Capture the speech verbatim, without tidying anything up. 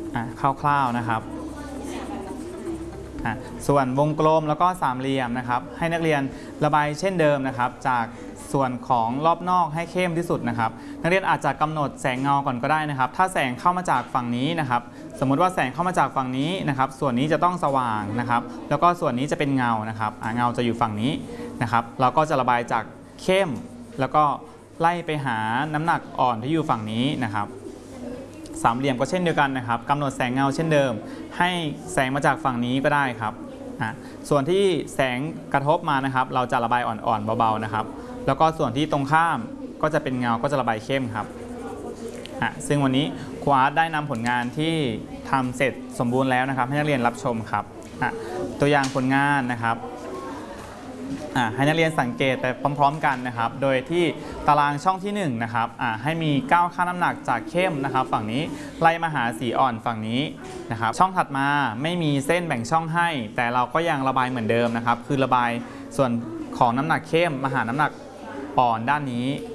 คร่าวๆนะครับส่วนวงกลมแล้วก็สามเหลี่ยมนะครับให้นักเรียนระบายเช่นเดิมนะครับจากส่วนของรอบนอกให้เข้มที่สุดนะครับนักเรียนอาจจะกำหนดแสงเงาก่อนก็ได้นะครับถ้าแสงเข้ามาจากฝั่งนี้นะครับสมมุติว่าแสงเข้ามาจากฝั่งนี้นะครับส่วนนี้จะต้องสว่างนะครับแล้วก็ส่วนนี้จะเป็นเงานะครับเงาจะอยู่ฝั่งนี้นะครับเราก็จะระบายจากเข้มแล้วก็ไล่ไปหาน้ำหนักอ่อนที่อยู่ฝั่งนี้นะครับสามเหลี่ยมก็เช่นเดียวกันนะครับกำหนดแสงเงาเช่นเดิมให้แสงมาจากฝั่งนี้ก็ได้ครับส่วนที่แสงกระทบมานะครับเราจะระบายอ่อนๆเบาๆนะครับแล้วก็ส่วนที่ตรงข้ามก็จะเป็นเงาก็จะระบายเข้มครับซึ่งวันนี้ครูอาร์ตได้นำผลงานที่ทำเสร็จสมบูรณ์แล้วนะครับให้นักเรียนรับชมครับตัวอย่างผลงานนะครับให้นักเรียนสังเกตไปพร้อมๆกันนะครับโดยที่ตารางช่องที่หนึ่งนะครับให้มีเก้าค่าน้ำหนักจากเข้มนะครับฝั่งนี้ไล่มาหาสีอ่อนฝั่งนี้นะครับช่องถัดมาไม่มีเส้นแบ่งช่องให้แต่เราก็ยังระบายเหมือนเดิมนะครับคือระบายส่วนของน้ำหนักเข้มมาหาน้ำหนักอ่อนด้านนี้